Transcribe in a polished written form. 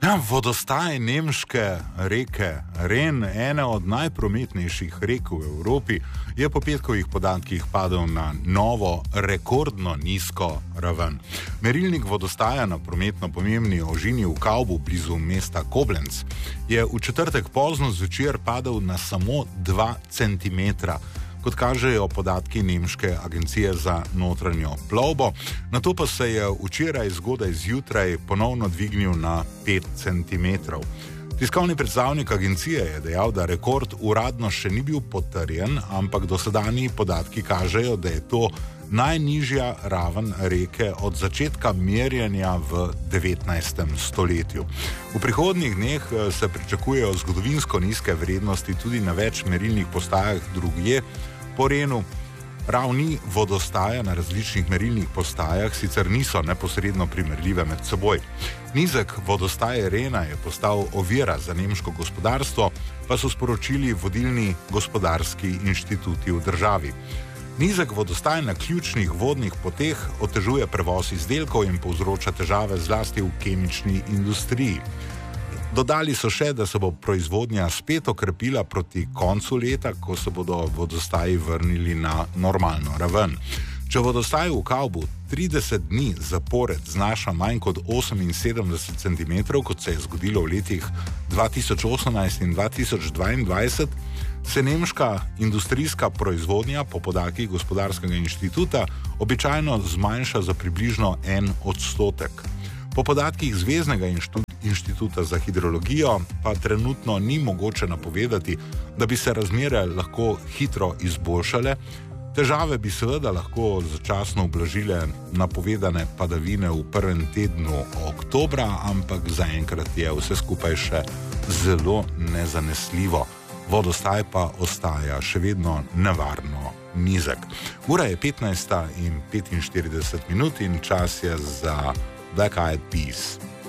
Vodostaj nemške reke Ren, ene od najprometnejših rek v Evropi, je po petkovih podatkih padel na novo, rekordno nizko raven. Merilnik vodostaja na prometno pomembni ožini v Kaubu blizu mesta Koblenz je v četrtek pozno zvečer padel na samo 2 centimetra. Kot kažejo podatki Nemške agencije za notranjo plovbo, nato pa se je včeraj zgodaj zjutraj ponovno dvignil na 5 cm. Tiskovni predstavnik agencije je dejal, da rekord uradno še ni bil potrjen, ampak dosedanji podatki kažejo, da je to najnižja raven reke od začetka merjenja v 19. stoletju. V prihodnjih dneh se pričakujejo zgodovinsko nizke vrednosti tudi na več merilnih postajah drugje po Renu. Ravni vodostaja na različnih merilnih postajah sicer niso neposredno primerljive med seboj. Nizek vodostaj Rena je postal ovira za nemško gospodarstvo, pa so sporočili vodilni gospodarski inštituti v državi. Nizek vodostaj na ključnih vodnih poteh otežuje prevoz izdelkov in povzroča težave zlasti v kemični industriji. Dodali so še, da se bo proizvodnja spet okrepila proti koncu leta, ko se bodo vodostaji vrnili na normalno raven. Če vodostaj v Kaubu 30 dni zapored znaša manj kot 78 cm, kot se je zgodilo v letih 2018 in 2022, se nemška industrijska proizvodnja po podatkih gospodarskega inštituta običajno zmanjša za približno 1%. Po podatkih Zveznega inštituta za hidrologijo pa trenutno ni mogoče napovedati, da bi se razmere lahko hitro izboljšale. Težave bi seveda lahko začasno ublažile napovedane padavine v prvem tednu oktobra, ampak zaenkrat je vse skupaj še zelo nezanesljivo. Vodostaj pa ostaja še vedno nevarno nizek. Ura je 15:45 in čas je za Black Eyed Peas.